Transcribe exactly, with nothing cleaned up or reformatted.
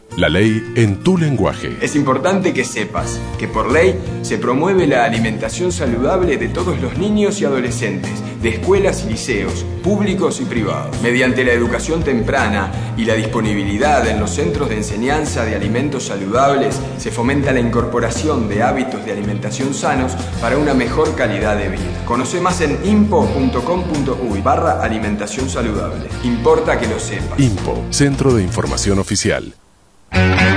La ley en tu lenguaje. Es importante que sepas que por ley se promueve la alimentación saludable de todos los niños y adolescentes, de escuelas y liceos, públicos y privados. Mediante la educación temprana y la disponibilidad en los centros de enseñanza de alimentos saludables, se fomenta la incorporación de hábitos de alimentación sanos para una mejor calidad de vida. Conoce más en impo punto com punto uy barra alimentación saludable. Importa que lo sepas. IMPO, Centro de Información Oficial.